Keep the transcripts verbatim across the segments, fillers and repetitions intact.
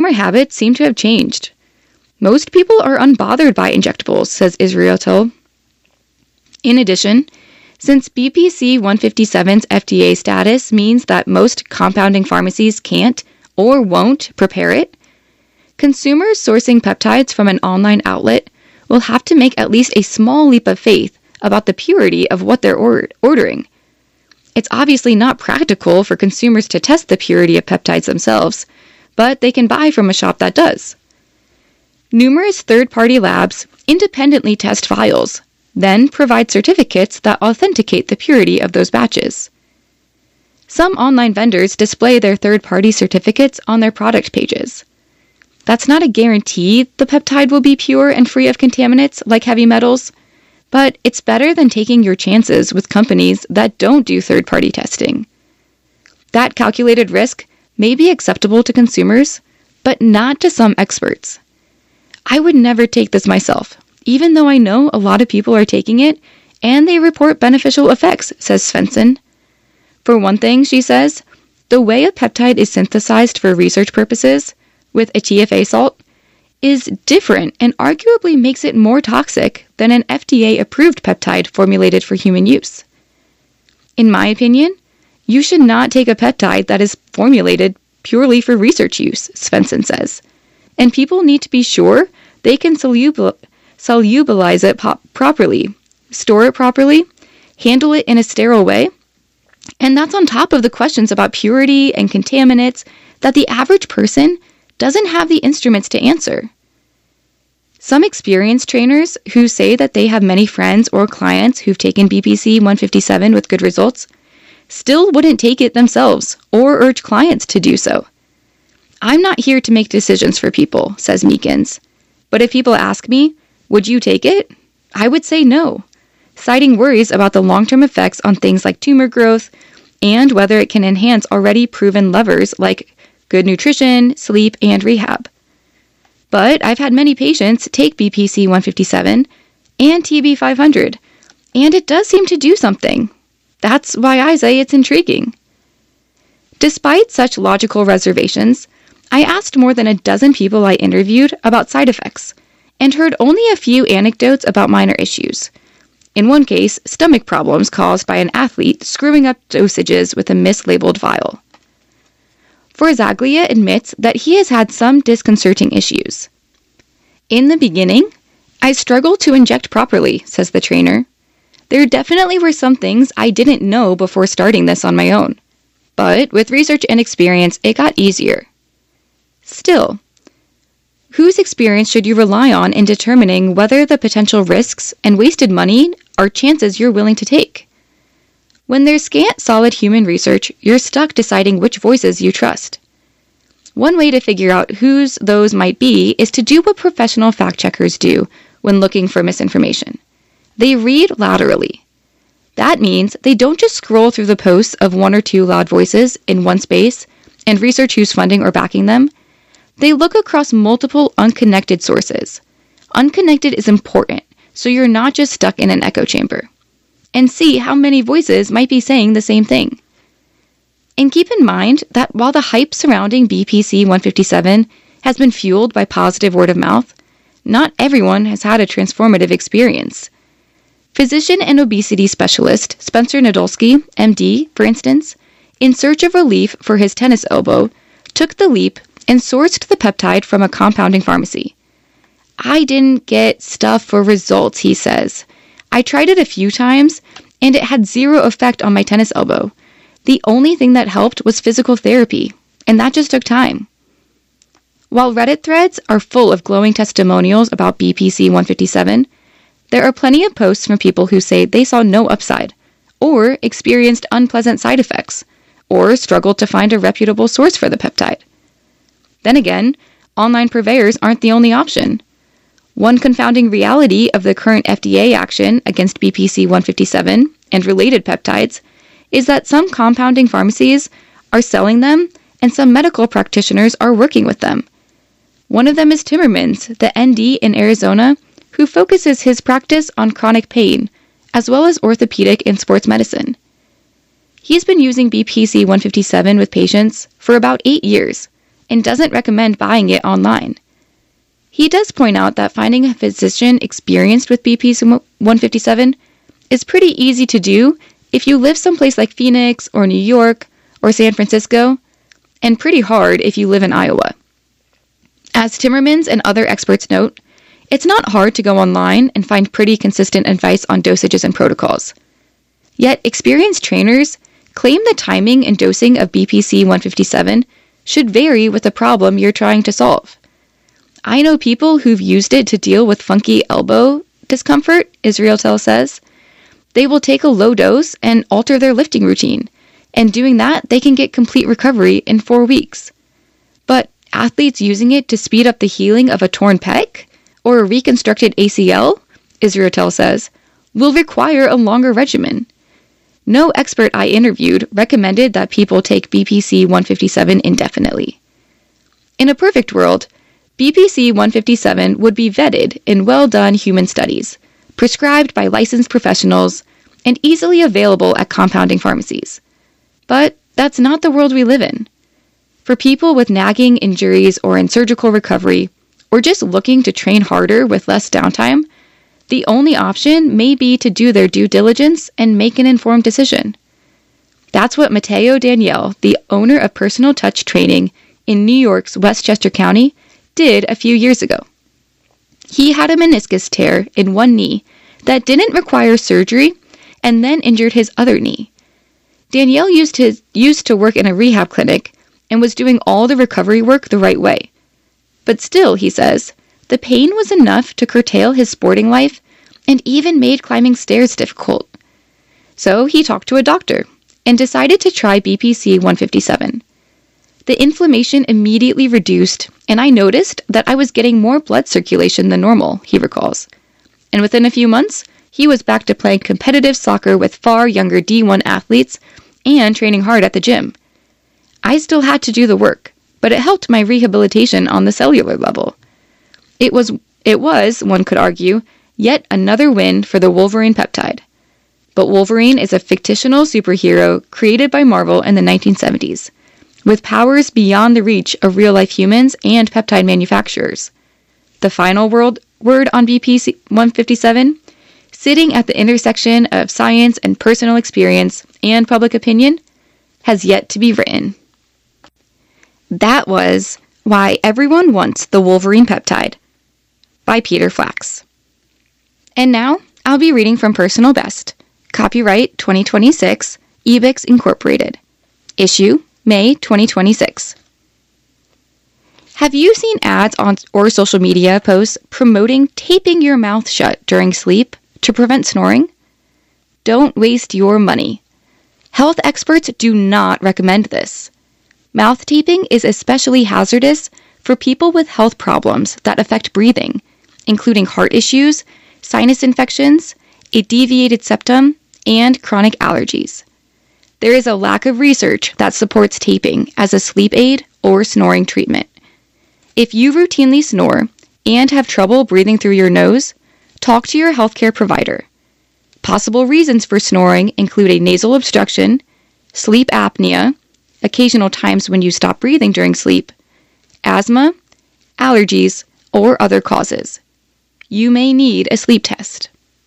consumer habits seem to have changed. Most people are unbothered by injectables, says Israetel. In addition, since B P C one fifty-seven's F D A status means that most compounding pharmacies can't or won't prepare it, consumers sourcing peptides from an online outlet will have to make at least a small leap of faith about the purity of what they're or- ordering. It's obviously not practical for consumers to test the purity of peptides themselves, but they can buy from a shop that does. Numerous third-party labs independently test vials, then provide certificates that authenticate the purity of those batches. Some online vendors display their third-party certificates on their product pages. That's not a guarantee the peptide will be pure and free of contaminants like heavy metals, but it's better than taking your chances with companies that don't do third-party testing. That calculated risk may be acceptable to consumers, but not to some experts. I would never take this myself, even though I know a lot of people are taking it, and they report beneficial effects, says Svensson. For one thing, she says, the way a peptide is synthesized for research purposes, with a T F A salt, is different and arguably makes it more toxic than an F D A-approved peptide formulated for human use. In my opinion, you should not take a peptide that is formulated purely for research use, Svensson says, and people need to be sure they can solubil- solubilize it pop- properly, store it properly, handle it in a sterile way, and that's on top of the questions about purity and contaminants that the average person doesn't have the instruments to answer. Some experienced trainers who say that they have many friends or clients who've taken B P C one fifty-seven with good results still wouldn't take it themselves or urge clients to do so. I'm not here to make decisions for people, says Meekins. But if people ask me, would you take it? I would say no, citing worries about the long-term effects on things like tumor growth and whether it can enhance already proven levers like good nutrition, sleep, and rehab. But I've had many patients take B P C one fifty-seven and T B five hundred, and it does seem to do something. That's why I say it's intriguing. Despite such logical reservations, I asked more than a dozen people I interviewed about side effects, and heard only a few anecdotes about minor issues. In one case, stomach problems caused by an athlete screwing up dosages with a mislabeled vial. Forzaglia admits that he has had some disconcerting issues. In the beginning, I struggled to inject properly, says the trainer. There definitely were some things I didn't know before starting this on my own. But with research and experience, it got easier. Still, whose experience should you rely on in determining whether the potential risks and wasted money are chances you're willing to take? When there's scant solid human research, you're stuck deciding which voices you trust. One way to figure out whose those might be is to do what professional fact-checkers do when looking for misinformation. They read laterally. That means they don't just scroll through the posts of one or two loud voices in one space and research who's funding or backing them. They look across multiple unconnected sources. Unconnected is important, so you're not just stuck in an echo chamber. And see how many voices might be saying the same thing. And keep in mind that while the hype surrounding B P C one fifty-seven has been fueled by positive word of mouth, not everyone has had a transformative experience. Physician and obesity specialist Spencer Nadolsky, M D, for instance, in search of relief for his tennis elbow, took the leap and sourced the peptide from a compounding pharmacy. I didn't get stuff for results, he says. I tried it a few times, and it had zero effect on my tennis elbow. The only thing that helped was physical therapy, and that just took time. While Reddit threads are full of glowing testimonials about B P C one fifty-seven, there are plenty of posts from people who say they saw no upside, or experienced unpleasant side effects, or struggled to find a reputable source for the peptide. Then again, online purveyors aren't the only option. One confounding reality of the current F D A action against B P C one fifty-seven and related peptides is that some compounding pharmacies are selling them and some medical practitioners are working with them. One of them is Timmermans, the N D in Arizona, who focuses his practice on chronic pain, as well as orthopedic and sports medicine. He's been using B P C one fifty-seven with patients for about eight years, and doesn't recommend buying it online. He does point out that finding a physician experienced with B P C one fifty-seven is pretty easy to do if you live someplace like Phoenix or New York or San Francisco, and pretty hard if you live in Iowa. As Timmermans and other experts note, it's not hard to go online and find pretty consistent advice on dosages and protocols. Yet experienced trainers claim the timing and dosing of B P C one fifty-seven should vary with the problem you're trying to solve. I know people who've used it to deal with funky elbow discomfort, Israetel says. They will take a low dose and alter their lifting routine, and doing that, they can get complete recovery in four weeks. But athletes using it to speed up the healing of a torn pec or a reconstructed A C L, Israetel says, will require a longer regimen. No expert I interviewed recommended that people take B P C one fifty-seven indefinitely. In a perfect world, B P C one fifty-seven would be vetted in well-done human studies, prescribed by licensed professionals, and easily available at compounding pharmacies. But that's not the world we live in. For people with nagging injuries or in surgical recovery, or just looking to train harder with less downtime, the only option may be to do their due diligence and make an informed decision. That's what Matteo Daniele, the owner of Personal Touch Training in New York's Westchester County, did a few years ago. He had a meniscus tear in one knee that didn't require surgery and then injured his other knee. Daniele used, his, used to work in a rehab clinic and was doing all the recovery work the right way. But still, he says, the pain was enough to curtail his sporting life and even made climbing stairs difficult. So he talked to a doctor and decided to try B P C one fifty-seven. The inflammation immediately reduced, and I noticed that I was getting more blood circulation than normal, he recalls. And within a few months, he was back to playing competitive soccer with far younger D one athletes and training hard at the gym. I still had to do the work, but it helped my rehabilitation on the cellular level. It was, it was, one could argue, yet another win for the Wolverine peptide. But Wolverine is a fictional superhero created by Marvel in the nineteen seventies. With powers beyond the reach of real-life humans and peptide manufacturers. The final world, word on B P C one fifty-seven, sitting at the intersection of science and personal experience and public opinion, has yet to be written. That was Why Everyone Wants the Wolverine Peptide by Peter Flax. And now, I'll be reading from Personal Best, copyright twenty twenty-six, Ebix Incorporated, issue May twenty twenty-six. Have you seen ads on or social media posts promoting taping your mouth shut during sleep to prevent snoring? Don't waste your money. Health experts do not recommend this. Mouth taping is especially hazardous for people with health problems that affect breathing, including heart issues, sinus infections, a deviated septum, and chronic allergies. There is a lack of research that supports taping as a sleep aid or snoring treatment. If you routinely snore and have trouble breathing through your nose, talk to your healthcare provider. Possible reasons for snoring include a nasal obstruction, sleep apnea, occasional times when you stop breathing during sleep, asthma, allergies, or other causes. You may need a sleep test.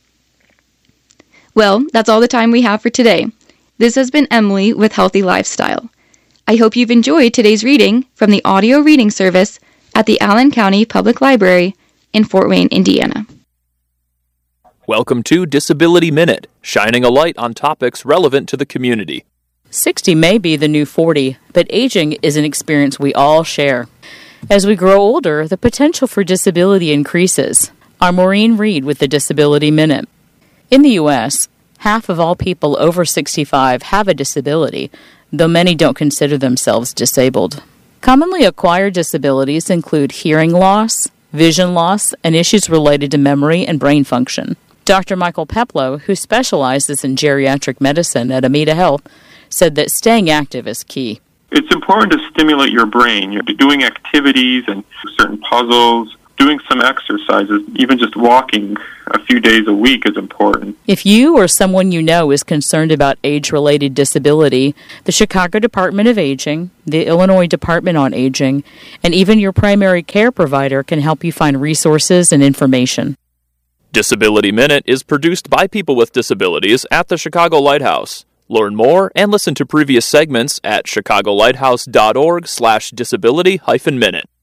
Well, that's all the time we have for today. This has been Emily with Healthy Lifestyle. I hope you've enjoyed today's reading from the audio reading service at the Allen County Public Library in Fort Wayne, Indiana. Welcome to Disability Minute, shining a light on topics relevant to the community. sixty may be the new forty, but aging is an experience we all share. As we grow older, the potential for disability increases. I'm Maureen Reed with the Disability Minute. In the U S, half of all people over sixty-five have a disability, though many don't consider themselves disabled. Commonly acquired disabilities include hearing loss, vision loss, and issues related to memory and brain function. Doctor Michael Peplow, who specializes in geriatric medicine at Amita Health, said that staying active is key. It's important to stimulate your brain. You're doing activities and certain puzzles, doing some exercises, even just walking a few days a week is important. If you or someone you know is concerned about age-related disability, the Chicago Department of Aging, the Illinois Department on Aging, and even your primary care provider can help you find resources and information. Disability Minute is produced by people with disabilities at the Chicago Lighthouse. Learn more and listen to previous segments at chicagolighthouse.org slash disability hyphen minute.